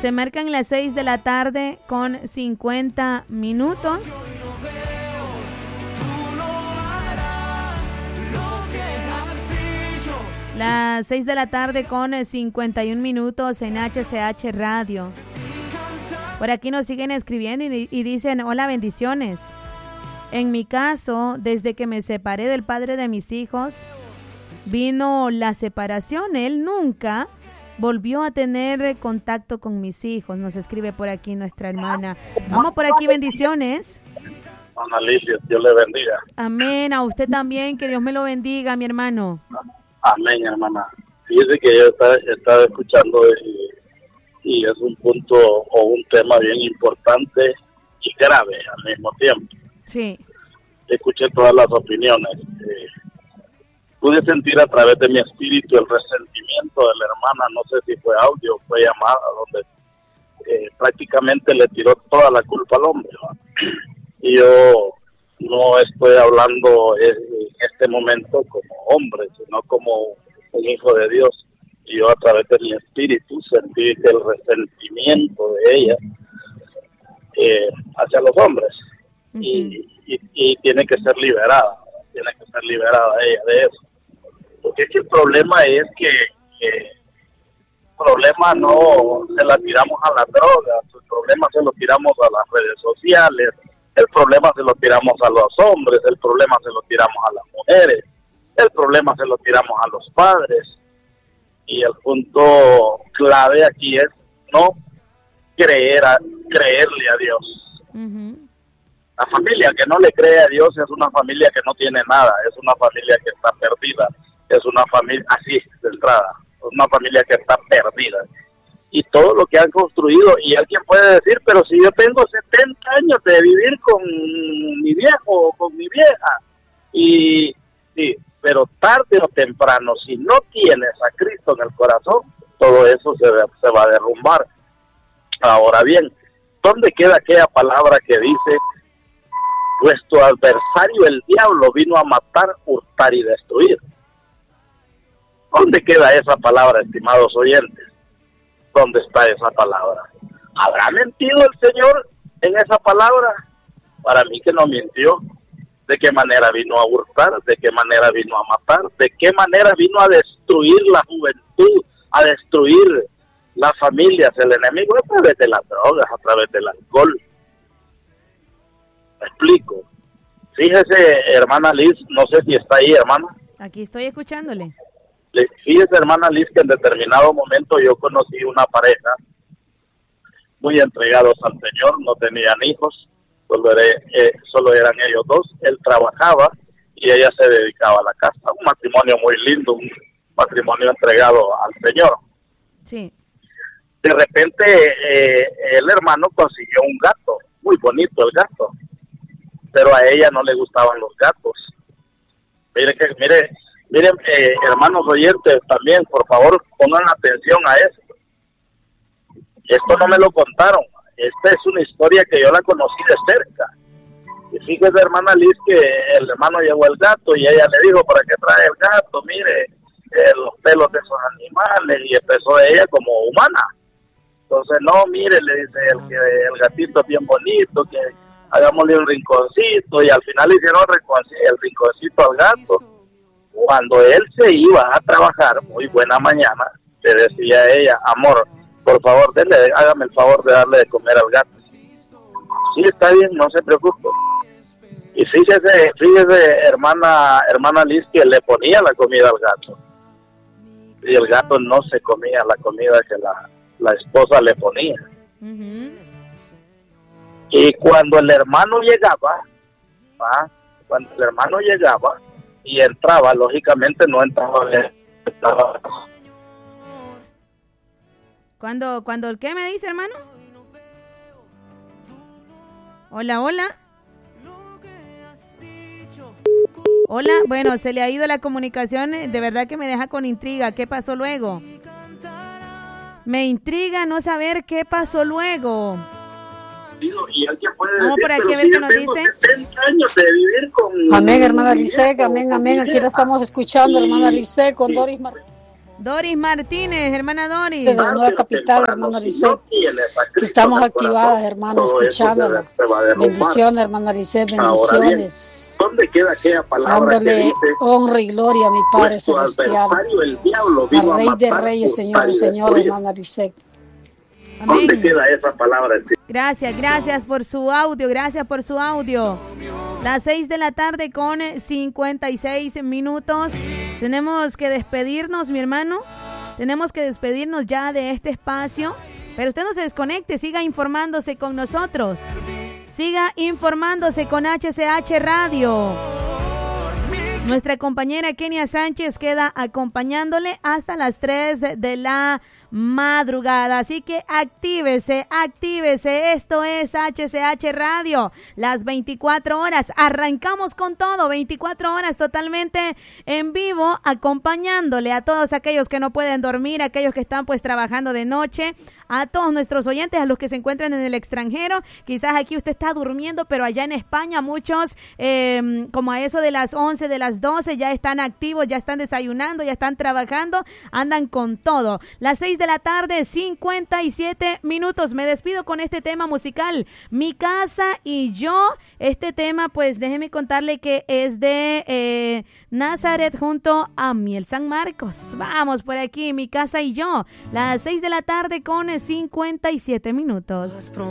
Se marcan las 6 de la tarde con 50 minutos. Las 6 de la tarde con 51 minutos en HCH Radio. Por aquí nos siguen escribiendo y dicen: hola, bendiciones. En mi caso, desde que me separé del padre de mis hijos, vino la separación. Él nunca volvió a tener contacto con mis hijos. Nos escribe por aquí nuestra hermana. Vamos por aquí, bendiciones. Ana Lilia, Dios le bendiga. Amén, a usted también, que Dios me lo bendiga, mi hermano. Amén, hermana. Fíjese que yo estaba escuchando y es un punto o un tema bien importante y grave al mismo tiempo. Sí. Escuché todas las opiniones. Pude sentir a través de mi espíritu el resentimiento de la hermana, no sé si fue audio o fue llamada, donde prácticamente le tiró toda la culpa al hombre, ¿no? Y yo no estoy hablando en este momento como hombre, sino como un hijo de Dios. Y yo a través de mi espíritu sentí el resentimiento de ella hacia los hombres. Uh-huh. Y tiene que ser liberada ella de eso. Porque es que el problema es que el problema no se la tiramos a las drogas, el problema se lo tiramos a las redes sociales, el problema se lo tiramos a los hombres, el problema se lo tiramos a las mujeres, el problema se lo tiramos a los padres. Y el punto clave aquí es no creerle a Dios. Uh-huh. La familia que no le cree a Dios es una familia que no tiene nada, es una familia que está perdida, es una familia, así de entrada, es una familia que está perdida. Y todo lo que han construido, y alguien puede decir, pero si yo tengo 70 años de vivir con mi viejo o con mi vieja, y sí, pero tarde o temprano, si no tienes a Cristo en el corazón, todo eso se va a derrumbar. Ahora bien, ¿dónde queda aquella palabra que dice: vuestro adversario el diablo vino a matar, hurtar y destruir? ¿Dónde queda esa palabra, estimados oyentes? ¿Dónde está esa palabra? ¿Habrá mentido el Señor en esa palabra? Para mí que no mintió. ¿De qué manera vino a hurtar? ¿De qué manera vino a matar? ¿De qué manera vino a destruir la juventud? A destruir las familias, el enemigo, a través de las drogas, a través del alcohol. ¿Me explico? Fíjese, hermana Liz, no sé si está ahí, hermana. Aquí estoy escuchándole. Fíjese, hermana Liz, que en determinado momento yo conocí una pareja muy entregados al Señor, no tenían hijos, solo eran ellos dos. Él trabajaba y ella se dedicaba a la casa. Un matrimonio muy lindo, un matrimonio entregado al Señor. Sí. De repente el hermano consiguió un gato, muy bonito el gato, pero a ella no le gustaban los gatos. Miren, hermanos oyentes, también, por favor, pongan atención a eso. Esto no me lo contaron. Esta es una historia que yo la conocí de cerca. Y fíjese, hermana Liz, que el hermano llevó el gato y ella le dijo: ¿para qué trae el gato? Mire, los pelos de esos animales. Y empezó ella como humana. Entonces, no, mire, le dice el gatito es bien bonito, que hagámosle un rinconcito. Y al final le hicieron el rinconcito al gato. Cuando él se iba a trabajar, muy buena mañana, le decía a ella: amor, por favor, hágame el favor de darle de comer al gato. Sí, está bien, no se preocupe. Y fíjese, hermana Liz, que le ponía la comida al gato. Y el gato no se comía la comida que la esposa le ponía. Uh-huh. Y cuando el hermano llegaba, y entraba, lógicamente no entraba. ¿Cuándo el qué me dice, hermano? Hola. Hola, bueno, se le ha ido la comunicación, de verdad que me deja con intriga. ¿Qué pasó luego? Me intriga no saber qué pasó luego. Y alguien puede vamos decir, por aquí a ver qué nos dice. 70 años de vivir con... Amén, hermana Lice, amén. Aquí la estamos escuchando, hermana Lice, con Doris Martínez. Doris Martínez, hermana Doris. De la nueva capital, hermana Lisette. Estamos activadas, hermana, escuchándola. Bendiciones, hermana Lisette, bendiciones. ¿Dónde queda aquella palabra dándole honra y gloria a mi Padre Celestial, al Rey de Reyes, Señor de Señores, hermana Lisette. Amén. ¿Dónde queda esa palabra? Gracias por su audio, Las 6 de la tarde con 56 minutos. Tenemos que despedirnos, mi hermano. Tenemos que despedirnos ya de este espacio. Pero usted no se desconecte, siga informándose con nosotros. Siga informándose con HCH Radio. Nuestra compañera Kenia Sánchez queda acompañándole hasta las 3 de la madrugada. Así que actívese. Esto es HCH Radio. Las 24 horas. Arrancamos con todo. 24 horas totalmente en vivo, acompañándole a todos aquellos que no pueden dormir, aquellos que están pues trabajando de noche, a todos nuestros oyentes, a los que se encuentran en el extranjero. Quizás aquí usted está durmiendo, pero allá en España muchos, como a eso de las 11, de las 12, ya están activos, ya están desayunando, ya están trabajando, andan con todo. Las 6 de la tarde, 57 minutos. Me despido con este tema musical, Mi Casa y Yo. Este tema, pues déjeme contarle que es de Nazaret junto a Miel San Marcos. Vamos por aquí, Mi Casa y Yo. Las 6 de la tarde con 57 minutos.